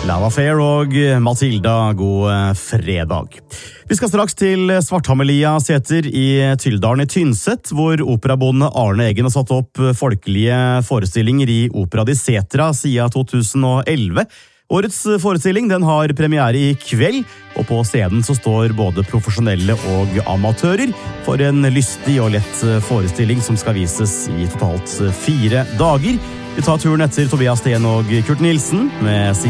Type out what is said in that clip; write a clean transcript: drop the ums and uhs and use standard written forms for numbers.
Lava Fair og Matilda, god fredag. Vi skal straks til Svarthammerlia Seter i Tyldalen i Tynset, hvor operabonde Arne Eggen har satt opp folkelige forestillinger i Opera di Setra siden 2011. Årets forestilling den har premiere i kveld, og på scenen så står både profesjonelle og amatører for en lystig og lett forestilling som skal vises i totalt 4 dager. Vi tar turen etter Tobias Sten og Kurt Nilsen med